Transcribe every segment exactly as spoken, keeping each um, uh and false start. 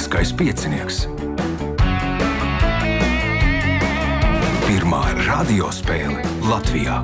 Lieliskais piecinieks. Pirmā radiospēle Latvijā.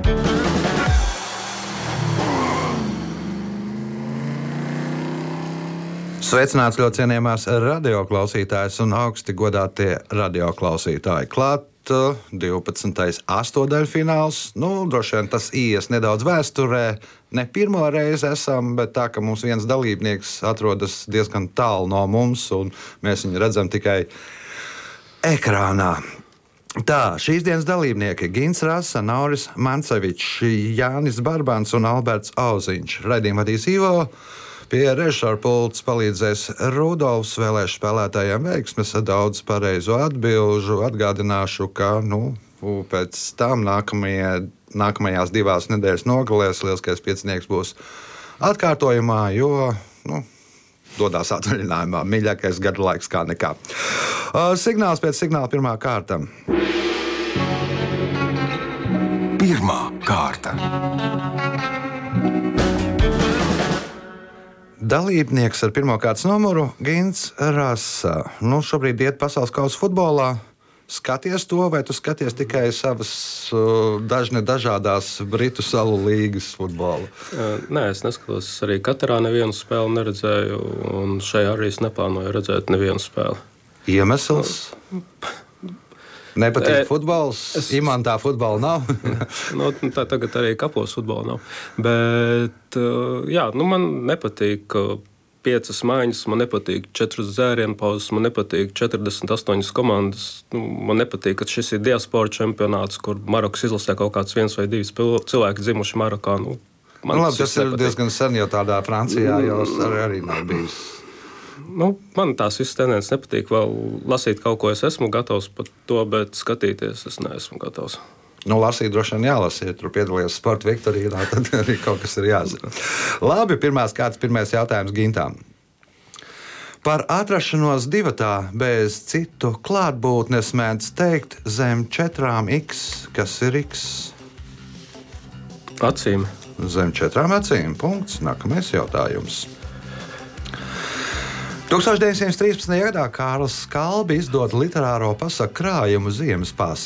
Sveicināts ļoti cienījamās radioklausītājas un augsti godātie radioklausītāji. Klāt divpadsmitais astotdaļfināls. Nu, droši vien tas ies nedaudz vēsturē. Ne pirmo reizi esam, bet tā, ka mums viens dalībnieks atrodas diezgan tālu no mums, un mēs viņu redzam tikai ekrānā. Tā, šīs dienas dalībnieki Gins Rasa, Nauris Mancevičs, Jānis Barbans un Alberts Auziņš. Raidījumu vadīs Ivo. Pie režisora pults palīdzēs Rudolfs. Vēlēšu spēlētājiem veiksmes, daudz pareizo atbilžu. Atgādināšu, ka nu, pēc tam nākamajā, nākamajās divās nedēļas nogalēs Lieliskais piecinieks būs atkārtojumā, jo nu, dodās atvaļinājumā. Mīļākais gada laiks kā nekā. Uh, signāls pēc signāla pirmā kārta. Pirmā kārta. Dalībnieks ar pirmā kārtas numuru Gins Rasa. Nu, šobrīd iet pasaules kausa futbolā. Skaties to, vai tu skaties tikai savas uh, dažne dažādās Britu salu līgas futbola? Nē, es neskatos. Arī Katarā nevienu spēli neredzēju, un šajā arī es neplānoju redzēt nevienu spēli. Iemesls? Nepatīk e, futbols? Es... Imantā futbola nav? no, tā tagad arī kapos futbola nav. Bet, jā, nu man nepatīk piecas maiņas, man nepatīk četras dzērienu pauzes, man nepatīk četrdesmit astoņas komandas. Nu, man nepatīk, ka šis ir diaspora čempionāts, kur Marokas izlasē kaut kāds viens vai divi cilvēki dzimuši Marokā. Nu, man nu, labi, tas ir nepatīk. Diezgan sen jau tādā Francijā, jo arī, arī nav bijis. Nu, man tās visas tendences nepatīk. Vēl lasīt kaut ko es esmu gatavs par to, bet skatīties es neesmu gatavs. Nu, lasīt droši vien jālasīt. Tur piedalījies sporta viktorīnā, tad arī kaut kas ir jāzina. Labi, pirmās kārtas, pirmais jautājums Gintām. Par atrašanos divatā bez citu klātbūtnes mēdz teikt zem četrām X. Kas ir X? Acīm. Zem četrām acīm. Punkts. Nākamais jautājums. tūkstoš deviņsimt trīspadsmitajā gadā Kārlis Skalbi izdod literāro pasaku krājumu Ziemas pāsts.